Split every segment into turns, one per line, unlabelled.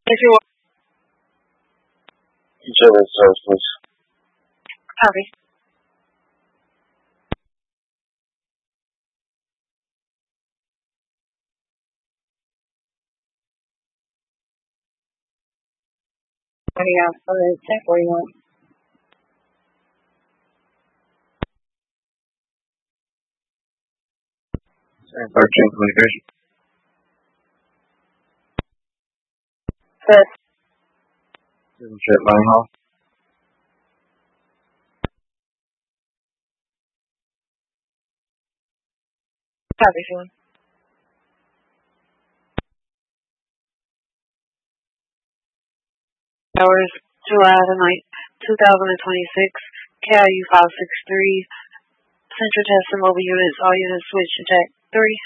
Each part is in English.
If you want,
Service please.
copy. Yeah, for the check where you want.
13 communication.
Set.
Shit, line hall.
Copy, Sean. Hours, July the 9th, 2026, KIU 563, Central Test and Mobile Units, all units switch to Tech 3.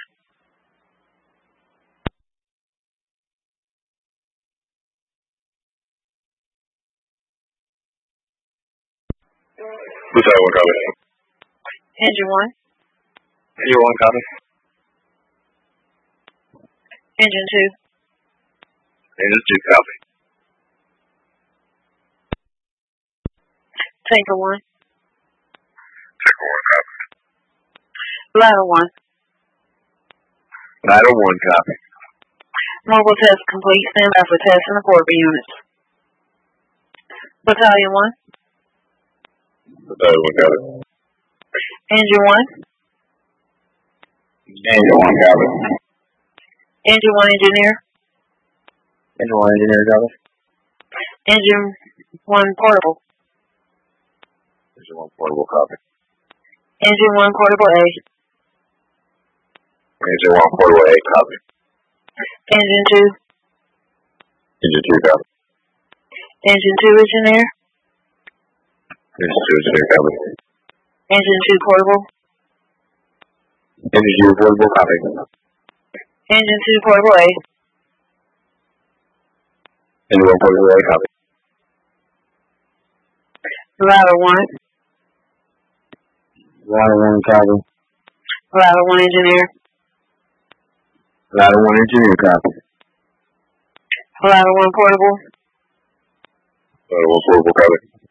Battalion 1 copy.
Engine 1.
Engine 1 copy.
Engine 2.
Engine 2 copy.
Tanker 1.
Tanker 1 copy.
Ladder 1.
Ladder 1 copy.
Mobile test complete. Stand by for test and report for units. Battalion 1.
Battalion 1 copy.
Engine 1.
Engine 1 copy.
Engine 1 engineer.
Engine 1 engineer copy.
Engine 1 portable.
Engine 1 portable copy.
Engine 1 portable A.
Engine 1 portable A copy.
Engine 2.
Engine 2 copy.
Engine 2 engineer.
Engine 2 engineer copy.
Engine 2 portable.
Engine 2 portable copy.
Engine 2 portable A.
Engine 1 portable A copy.
Ladder 1.
Ladder 1 copy.
Ladder 1 engineer.
Ladder 1 engineer copy.
Ladder 1 portable.
Ladder 1 portable copy.